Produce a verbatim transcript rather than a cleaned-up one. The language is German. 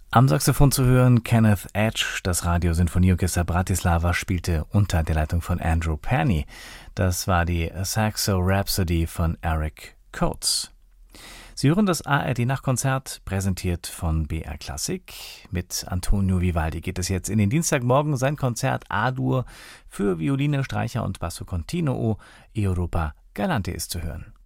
Am Saxophon zu hören Kenneth Edge. Das Radiosinfonieorchester Bratislava spielte unter der Leitung von Andrew Penny. Das war die Saxo Rhapsody von Eric Coates. Sie hören das A R D-Nachtkonzert, präsentiert von B R Klassik. Mit Antonio Vivaldi geht es jetzt in den Dienstagmorgen. Sein Konzert A-Dur für Violine, Streicher und Basso Continuo Europa Galante ist zu hören.